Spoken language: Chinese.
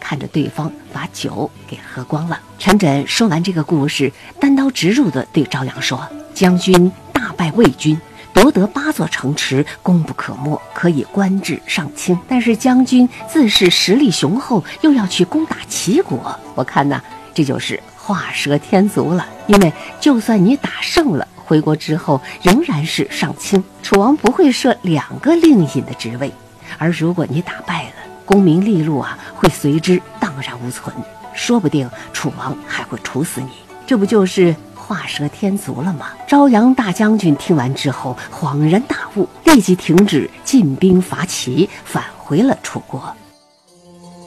看着对方把酒给喝光了。陈轸说完这个故事，单刀直入地对朝阳说：将军大败魏军，夺得8座城池，功不可没，可以官至上卿。但是将军自恃实力雄厚，又要去攻打齐国，我看呢，这就是画蛇添足了。因为就算你打胜了，回国之后仍然是上卿，楚王不会设2个令尹的职位，而如果你打败了，功名利禄会随之荡然无存，说不定楚王还会处死你，这不就是画蛇添足了吗？朝阳大将军听完之后恍然大悟，立即停止进兵伐齐，返回了楚国。